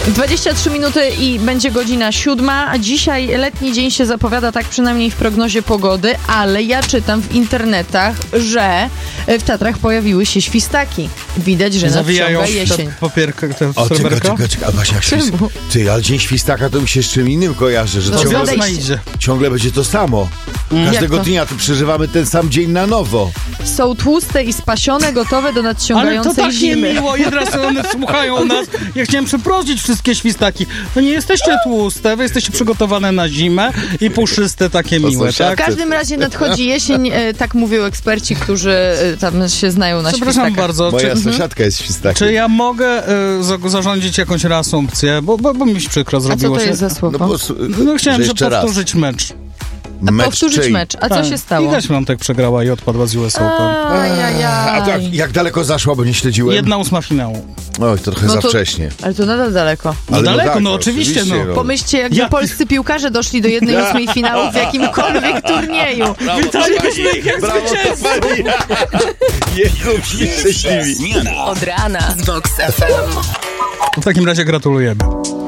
23 minuty i będzie godzina 7. Dzisiaj letni dzień się zapowiada, tak przynajmniej w prognozie pogody, ale ja czytam w internetach, że w Tatrach pojawiły się świstaki. Widać, że nadciąga jesień. Czekaj, Basia, ty, ale dzień świstaka to mi się z czym innym kojarzy, że ciągle będzie to samo. Każdego dnia to przeżywamy ten sam dzień na nowo. Są tłuste i spasione, gotowe do nadciągającej zimy. Ale to tak zimy. niemiło, teraz one słuchają nas. Ja chciałem przeprosić wszystkie świstaki. To nie jesteście tłuste, wy jesteście przygotowane na zimę i puszyste, takie miłe, tak? W każdym razie nadchodzi jesień, tak mówią eksperci, którzy tam się znają na świstakach. Przepraszam bardzo. Moja sąsiadka jest świstakiem. Czy ja mogę zarządzić jakąś reasumpcję? Bo mi się przykro zrobiło. A co to jest za słowo? Chciałem, żeby powtórzyć mecz. Powtórzyć mecz. A co się stało? Liga Świątek przegrała i odpadła z US Open. A to jak daleko zaszła, bo nie śledziłem? 1/8 finału. Oj, to trochę za wcześnie. Ale to nadal daleko. Daleko, oczywiście. Pomyślcie, jakby polscy piłkarze doszli do 1/8 finału w jakimkolwiek turnieju. Witalibyśmy ich jak zwycięzcy. Zmiana od rana z Vox FM. W takim razie gratulujemy.